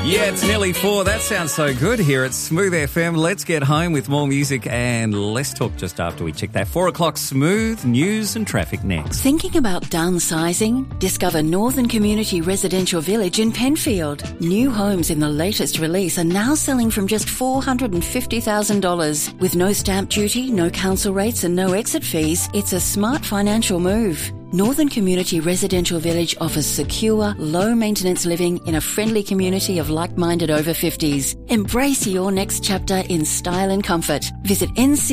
Yeah, it's nearly 4. That sounds so good here at Smooth FM. Let's get home with more music and less talk just after we check that 4 o'clock Smooth news and traffic next. Thinking about downsizing? Discover Northern Community Residential Village in Penfield. New homes in the latest release are now selling from just $450,000. With no stamp duty, no council rates and no exit fees, it's a smart financial move. Northern Community Residential Village offers secure, low-maintenance living in a friendly community of like-minded over 50s. Embrace your next chapter in style and comfort. Visit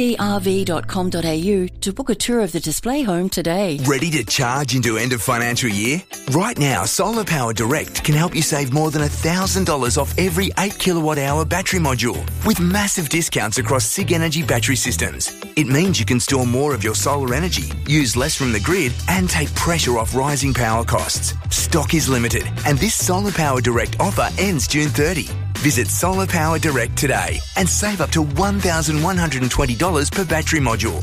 ncrv.com.au to book a tour of the display home today. Ready to charge into end of financial year? Right now, Solar Power Direct can help you save more than $1,000 off every 8 kilowatt-hour battery module with massive discounts across SIG Energy battery systems. It means you can store more of your solar energy, use less from the grid, and take pressure off rising power costs. Stock is limited, and this Solar Power Direct offer ends June 30. Visit Solar Power Direct today and save up to $1,120 per battery module.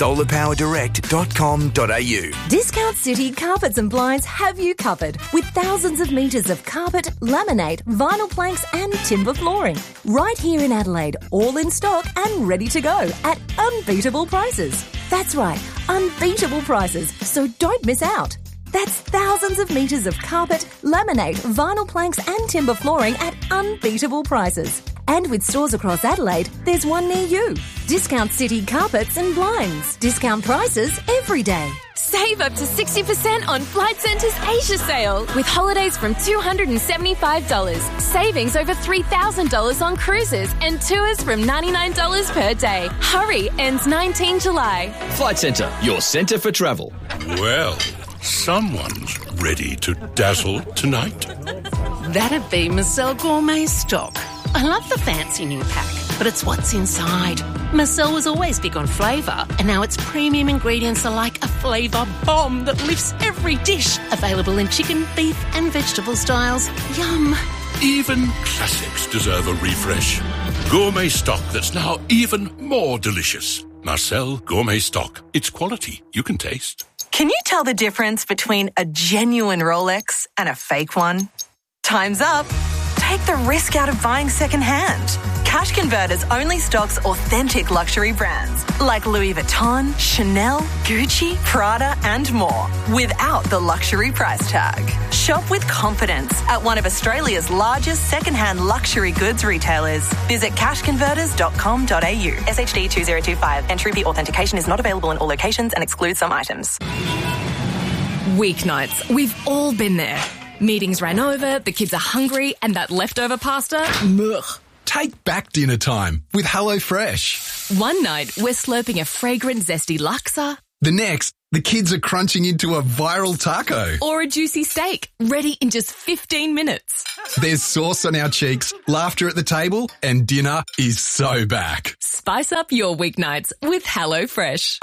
solarpowerdirect.com.au. Discount City Carpets and Blinds have you covered with thousands of metres of carpet, laminate, vinyl planks and timber flooring. Right here in Adelaide, all in stock and ready to go at unbeatable prices. That's right, unbeatable prices, so don't miss out. That's thousands of metres of carpet, laminate, vinyl planks and timber flooring at unbeatable prices. And with stores across Adelaide, there's one near you. Discount City Carpets and Blinds. Discount prices every day. Save up to 60% on Flight Centre's Asia sale with holidays from $275, savings over $3,000 on cruises and tours from $99 per day. Hurry, ends 19 July. Flight Centre, your centre for travel. Well, someone's ready to dazzle tonight. That'd be Marcel Gourmet Stock. I love the fancy new pack, but it's what's inside. Marcel was always big on flavour, and now its premium ingredients are like a flavour bomb that lifts every dish. Available in chicken, beef and vegetable styles. Yum. Even classics deserve a refresh. Gourmet Stock that's now even more delicious. Marcel Gourmet Stock. It's quality you can taste. Can you tell the difference between a genuine Rolex and a fake one? Time's up. Take the risk out of buying second-hand. Cash Converters only stocks authentic luxury brands like Louis Vuitton, Chanel, Gucci, Prada and more without the luxury price tag. Shop with confidence at one of Australia's largest second-hand luxury goods retailers. Visit cashconverters.com.au. SHD 2025. Entry fee authentication is not available in all locations and excludes some items. Weeknights. We've all been there. Meetings ran over, the kids are hungry, and that leftover pasta, ugh. Take back dinner time with HelloFresh. One night, we're slurping a fragrant, zesty laksa. The next, the kids are crunching into a viral taco. Or a juicy steak, ready in just 15 minutes. There's sauce on our cheeks, laughter at the table, and dinner is so back. Spice up your weeknights with HelloFresh.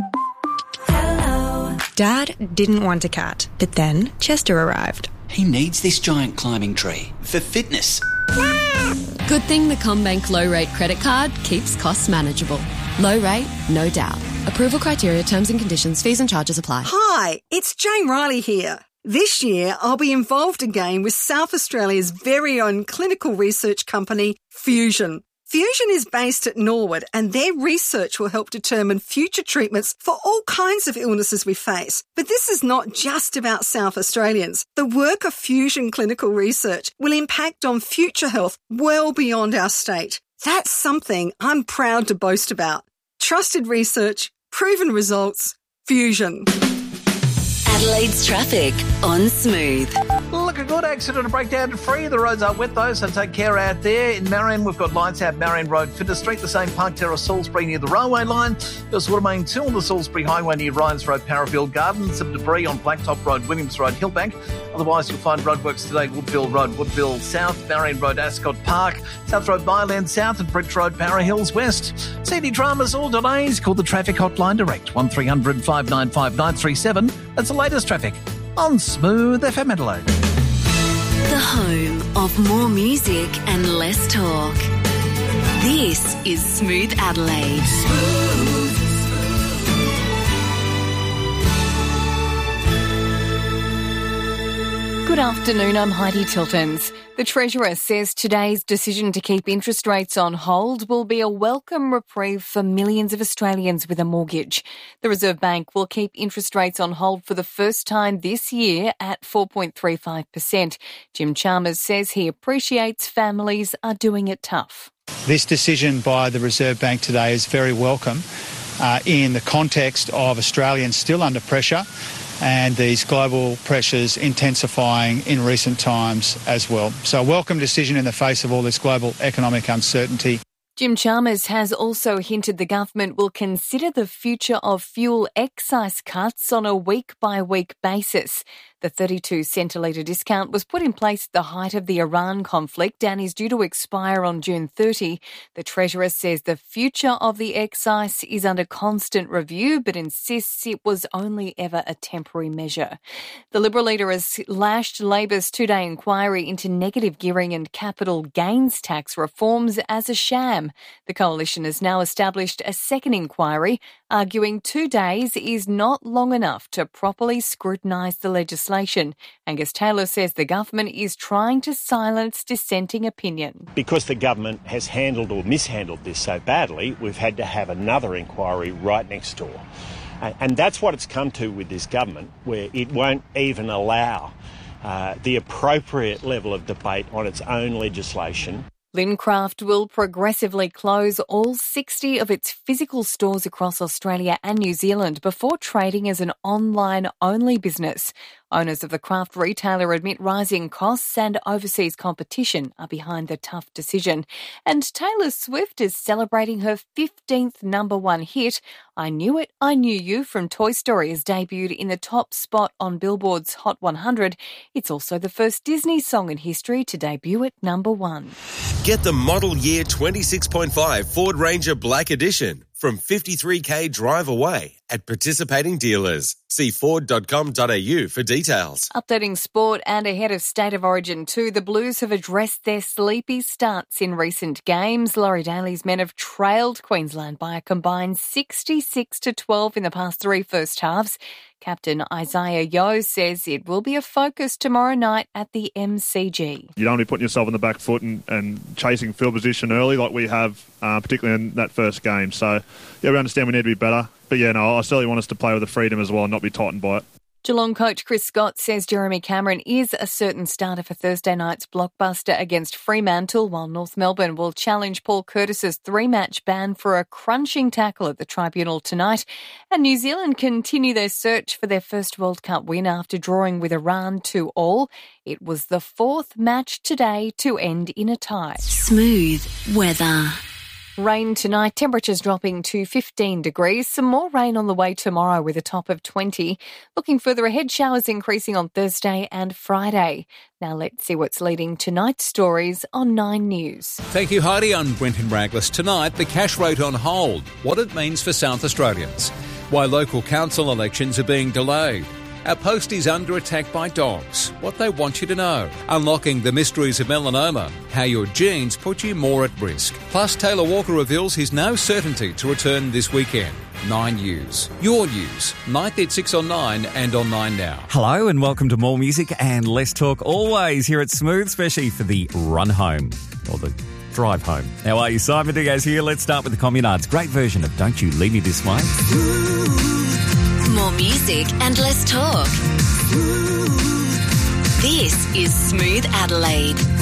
Dad didn't want a cat, but then Chester arrived. He needs this giant climbing tree for fitness. Good thing the CommBank low rate credit card keeps costs manageable. Low rate, no doubt. Approval criteria, terms and conditions, fees and charges apply. Hi, it's Jane Riley here. This year, I'll be involved again with South Australia's very own clinical research company, Fusion. Fusion is based at Norwood, and their research will help determine future treatments for all kinds of illnesses we face. But this is not just about South Australians. The work of Fusion Clinical Research will impact on future health well beyond our state. That's something I'm proud to boast about. Trusted research, proven results, Fusion. Adelaide's traffic on Smooth. Looking good. Accident breakdown free. The roads are wet though, so take care out there. In Marion, we've got lights out Marion Road, Fitter Street, the same Park Terrace, Salisbury near the railway line. There's Watermain 2 on the Salisbury Highway near Ryans Road, Parafield Gardens. Some debris on Blacktop Road, Williams Road, Hillbank. Otherwise, you'll find roadworks today, Woodville Road, Woodville South, Marion Road, Ascot Park, South Road, Byland South and Bridge Road, Para Hills West. CD dramas or delays, call the traffic hotline direct, 1300 595 937. That's the latest traffic on Smooth FM Adelaide. The home of more music and less talk. This is Smooth Adelaide. Smooth. Good afternoon, I'm Heidi Tiltons. The Treasurer says today's decision to keep interest rates on hold will be a welcome reprieve for millions of Australians with a mortgage. The Reserve Bank will keep interest rates on hold for the first time this year at 4.35%. Jim Chalmers says he appreciates families are doing it tough. This decision by the Reserve Bank today is very welcome in the context of Australians still under pressure and these global pressures intensifying in recent times as well. So a welcome decision in the face of all this global economic uncertainty. Jim Chalmers has also hinted the government will consider the future of fuel excise cuts on a week-by-week basis. The 32-cent a litre discount was put in place at the height of the Iran conflict and is due to expire on June 30. The Treasurer says the future of the excise is under constant review but insists it was only ever a temporary measure. The Liberal leader has lashed Labor's two-day inquiry into negative gearing and capital gains tax reforms as a sham. The coalition has now established a second inquiry, arguing 2 days is not long enough to properly scrutinise the legislation. Angus Taylor says the government is trying to silence dissenting opinion. Because the government has handled or mishandled this so badly, we've had to have another inquiry right next door. And that's what it's come to with this government, where it won't even allow the appropriate level of debate on its own legislation. Lincraft will progressively close all 60 of its physical stores across Australia and New Zealand before trading as an online-only business. Owners of the craft retailer admit rising costs and overseas competition are behind the tough decision. And Taylor Swift is celebrating her 15th number one hit. I Knew It, I Knew You from Toy Story is debuted in the top spot on Billboard's Hot 100. It's also the first Disney song in history to debut at number one. Get the model year 26.5 Ford Ranger Black Edition from $53,000 drive away at participating dealers. See Ford.com.au for details. Updating sport and ahead of State of Origin 2, the Blues have addressed their sleepy starts in recent games. Laurie Daly's men have trailed Queensland by a combined 66-12 in the past three first halves. Captain Isaiah Yeo says it will be a focus tomorrow night at the MCG. You don't want to be putting yourself on the back foot and chasing field position early like we have, particularly in that first game. So, yeah, we understand we need to be better. But, yeah, no, I certainly want us to play with the freedom as well and not be tightened by it. Geelong coach Chris Scott says Jeremy Cameron is a certain starter for Thursday night's blockbuster against Fremantle, while North Melbourne will challenge Paul Curtis's 3-match ban for a crunching tackle at the tribunal tonight. And New Zealand continue their search for their first World Cup win after drawing with Iran 2-2. It was the fourth match today to end in a tie. Smooth weather. Rain tonight, temperatures dropping to 15 degrees. Some more rain on the way tomorrow with a top of 20. Looking further ahead, showers increasing on Thursday and Friday. Now let's see what's leading tonight's stories on 9 News. Thank you, Heidi. I'm Brenton Raglas. Tonight, the cash rate on hold, what it means for South Australians, why local council elections are being delayed. Our post is under attack by dogs. What they want you to know. Unlocking the mysteries of melanoma. How your genes put you more at risk. Plus, Taylor Walker reveals his no certainty to return this weekend. 9 News. Your news. 9th at 6 on 9 and on 9 Now. Hello and welcome to More Music and Less Talk, always here at Smooth, especially for the run home or the drive home. How are you? Simon Diaz here. Let's start with the Communards. Great version of Don't You Leave Me This Way. More music and less talk. This is Smooth Adelaide.